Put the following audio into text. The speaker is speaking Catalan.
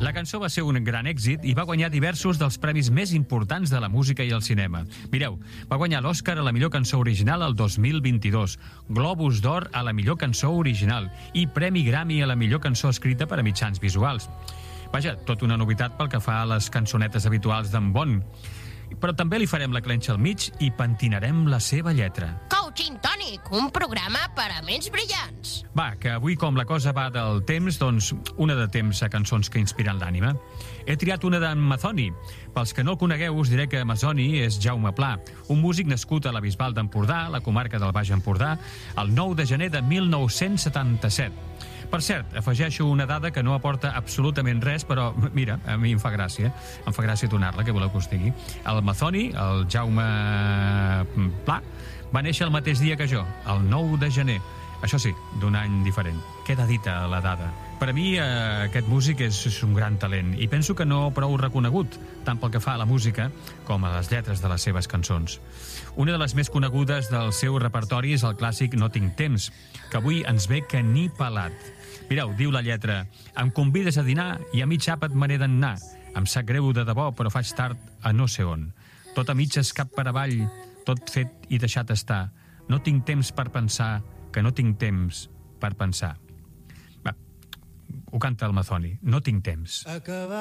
La cançó va ser un gran èxit i va guanyar diversos dels premis més importants de la música i el cinema. Mireu, va guanyar l'Oscar a la millor cançó original el 2022, Globus d'Or a la millor cançó original i Premi Grammy a la millor cançó escrita per a mitjans visuals. Vaja, tot una novetat pel que fa a les cançonetes habituals d'en Bon. Però també li farem la clenxa al mig i pentinarem la seva lletra. Coaching Tònic, un programa per a ments brillants. Va, que avui com la cosa va del temps, doncs una de temps a cançons que inspiren l'ànima. He triat una d'en Mazzoni. Pels que no el conegueu us diré que Mazzoni és Jaume Pla, un músic nascut a la Bisbal d'Empordà, la comarca del Baix Empordà, el 9 de gener de 1977. Per cert, afegeixo una dada que no aporta absolutament res, però, mira, a mi em fa gràcia donar-la, que voleu que us digui. El Mazzoni, el Jaume Pla, va néixer el mateix dia que jo, el 9 de gener. Això sí, d'un any diferent. Queda dita la dada. Per a mi, aquest músic és un gran talent i penso que no prou reconegut, tant pel que fa a la música com a les lletres de les seves cançons. Una de les més conegudes del seu repertori és el clàssic No tinc temps, que avui ens ve que ni pelat. Mireu, diu la lletra: em convides a dinar i a mig àpat me n'he d'anar. Em sap greu de debò, però faig tard a no sé on. Tot a mitges cap per avall, tot fet i deixat estar. No tinc temps per pensar, que no tinc temps per pensar. Va, ho canta el Mazzoni. No tinc temps.